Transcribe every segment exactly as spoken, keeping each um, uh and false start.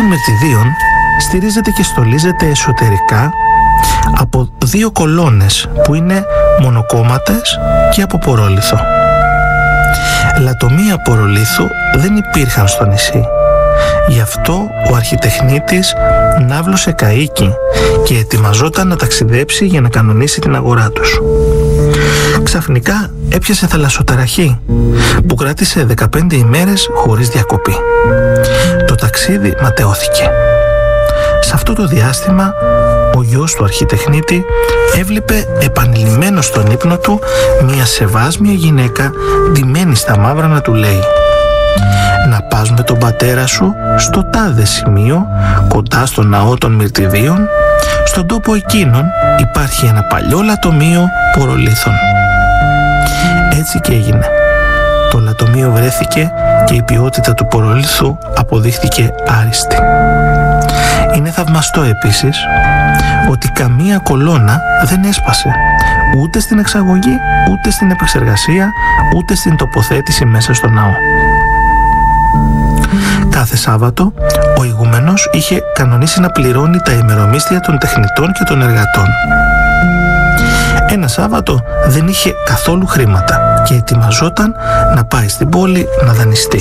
των Μυρτιδίων στηρίζεται και στολίζεται εσωτερικά από δύο κολόνες που είναι μονοκόμματες και από πορόλιθο. Λατομεία πορολίθου δεν υπήρχαν στο νησί. Γι' αυτό ο αρχιτεχνίτης ναύλωσε καΐκι και ετοιμαζόταν να ταξιδέψει για να κανονίσει την αγορά τους. Ξαφνικά έπιασε θαλασσοταραχή που κράτησε δεκαπέντε ημέρες χωρίς διακοπή. Το ταξίδι ματαιώθηκε. Σε αυτό το διάστημα ο γιος του αρχιτεχνίτη έβλεπε επανειλημμένο στον ύπνο του μια σεβάσμια γυναίκα ντυμένη στα μαύρα να του λέει: «Να πας με τον πατέρα σου στο τάδε σημείο, κοντά στο ναό των Μυρτιδίων. Στον τόπο εκείνον υπάρχει ένα παλιό λατομείο πορολίθων». Έτσι και έγινε. Το λατομείο βρέθηκε και η ποιότητα του πορολίθου αποδείχθηκε άριστη. Είναι θαυμαστό επίσης ότι καμία κολόνα δεν έσπασε, ούτε στην εξαγωγή, ούτε στην επεξεργασία, ούτε στην τοποθέτηση μέσα στο ναό. Κάθε Σάββατο ο ηγούμενος είχε κανονίσει να πληρώνει τα ημερομίσθια των τεχνητών και των εργατών. Ένα Σάββατο δεν είχε καθόλου χρήματα και ετοιμαζόταν να πάει στην πόλη να δανειστεί.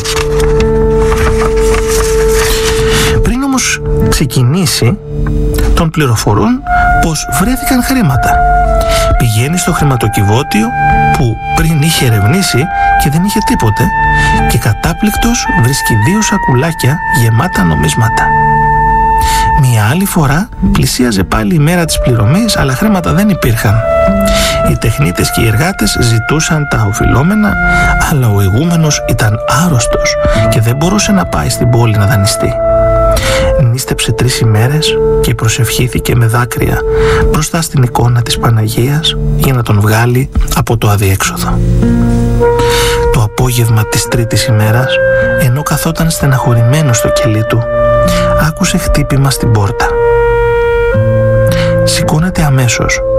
Πριν όμως ξεκινήσει, τον πληροφορούν πως βρέθηκαν χρήματα. Πηγαίνει στο χρηματοκιβώτιο που πριν είχε ερευνήσει και δεν είχε τίποτε και κατάπληκτος βρίσκει δύο σακουλάκια γεμάτα νομίσματα. Μια άλλη φορά πλησίαζε πάλι η μέρα της πληρωμής, αλλά χρήματα δεν υπήρχαν. Οι τεχνίτες και οι εργάτες ζητούσαν τα οφειλόμενα, αλλά ο ηγούμενος ήταν άρρωστος και δεν μπορούσε να πάει στην πόλη να δανειστεί. Νίστεψε τρεις ημέρες και προσευχήθηκε με δάκρυα μπροστά στην εικόνα της Παναγίας για να τον βγάλει από το αδιέξοδο. Το απόγευμα της τρίτης ημέρας, ενώ καθόταν στεναχωρημένο στο κελί του, άκουσε χτύπημα στην πόρτα. Σηκώνεται αμέσως